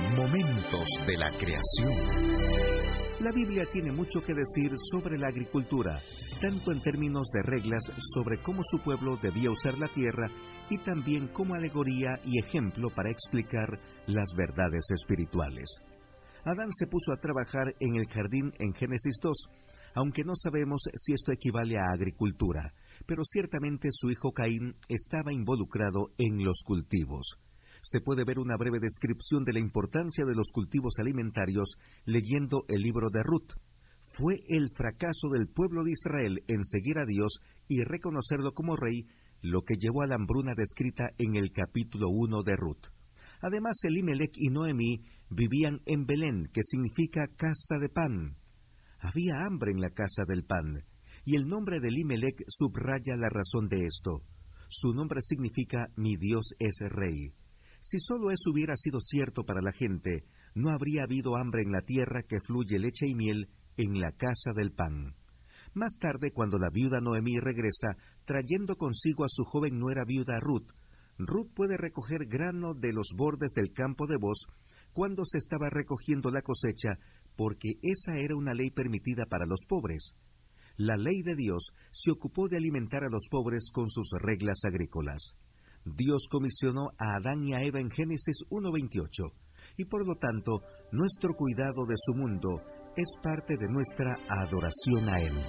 Momentos de la creación. La Biblia tiene mucho que decir sobre la agricultura, tanto en términos de reglas sobre cómo su pueblo debía usar la tierra y también como alegoría y ejemplo para explicar las verdades espirituales. Adán se puso a trabajar en el jardín en Génesis 2, aunque no sabemos si esto equivale a agricultura, pero ciertamente su hijo Caín estaba involucrado en los cultivos. Se puede ver una breve descripción de la importancia de los cultivos alimentarios leyendo el libro de Ruth. Fue el fracaso del pueblo de Israel en seguir a Dios y reconocerlo como rey lo que llevó a la hambruna descrita en el capítulo 1 de Ruth. Además, Elimelech y Noemí vivían en Belén, que significa casa de pan. Había hambre en la casa del pan, y el nombre de Elimelech subraya la razón de esto. Su nombre significa mi Dios es rey. Si solo eso hubiera sido cierto para la gente, no habría habido hambre en la tierra que fluye leche y miel en la casa del pan. Más tarde, cuando la viuda Noemí regresa, trayendo consigo a su joven nuera viuda Ruth, Ruth puede recoger grano de los bordes del campo de Booz cuando se estaba recogiendo la cosecha, porque esa era una ley permitida para los pobres. La ley de Dios se ocupó de alimentar a los pobres con sus reglas agrícolas. Dios comisionó a Adán y a Eva en Génesis 1:28, y por lo tanto, nuestro cuidado de su mundo es parte de nuestra adoración a Él.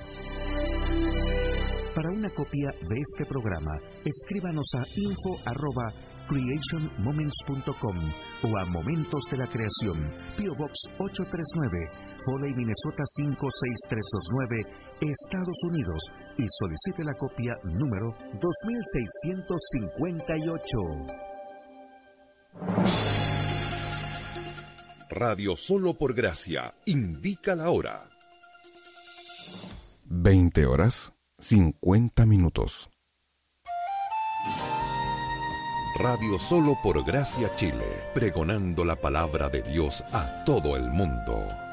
Para una copia de este programa, escríbanos a info@creationmoments.com o a Momentos de la Creación, P.O. Box 839, Foley, Minnesota 56329, Estados Unidos, y solicite la copia número 2658. Radio Solo por Gracia indica la hora. 20:50. Radio Solo por Gracia Chile, pregonando la palabra de Dios a todo el mundo.